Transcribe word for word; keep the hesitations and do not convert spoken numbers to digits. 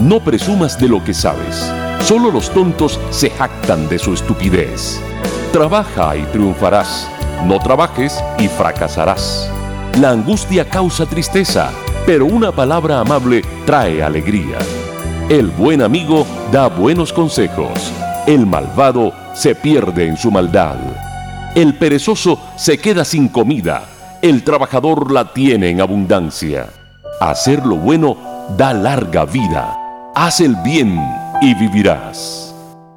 No presumas de lo que sabes. Solo los tontos se jactan de su estupidez. Trabaja y triunfarás. No trabajes y fracasarás. La angustia causa tristeza, pero una palabra amable trae alegría. El buen amigo da buenos consejos. El malvado se pierde en su maldad. El perezoso se queda sin comida. El trabajador la tiene en abundancia. Hacer lo bueno da larga vida. Haz el bien y vivirás.